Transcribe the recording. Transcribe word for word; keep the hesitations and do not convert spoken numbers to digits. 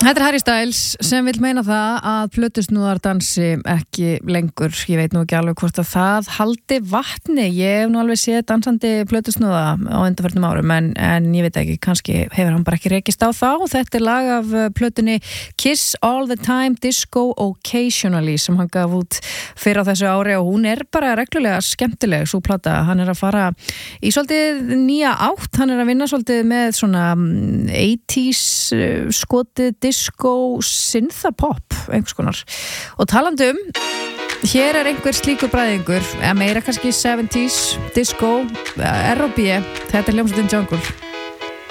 Þetta er Harry Styles sem vil meina það að plötusnúðar dansi ekki lengur. Ég veit nú ekki alveg hvort að það haldi vatni. Ég hef nú alveg séð dansandi plötusnúða á undanförnum árum en, en ég veit ekki, kannski hefur hann bara ekki rekist á þá. Þetta er lag af plötunni Kiss All The Time Disco Occasionally sem hann gaf út fyrir á þessu ári og hún er bara reglulega skemmtileg sú plata. Hann er að fara í svolítið nýja átt, hann er að vinna svolítið með svona eighties skotið disco, synthapop einhvers konar. Og talandi um hér er einhver slíkur bræðingur, eða meira kannski seventies, disco, R og B. Þetta er hljómsveitin Jungle.